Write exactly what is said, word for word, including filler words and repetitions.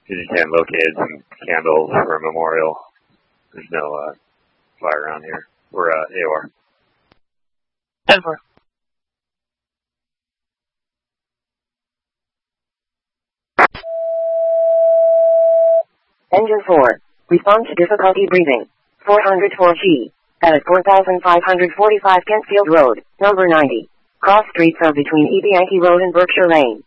You just can't locate some candles for a memorial. There's no uh, fire around here. We're uh, A O R. Over. Engine four. Respond to difficulty breathing. four hundred four G. At four thousand five hundred forty-five Kentfield Road, number ninety. Cross streets are between E B Yankee Road and Berkshire Lane.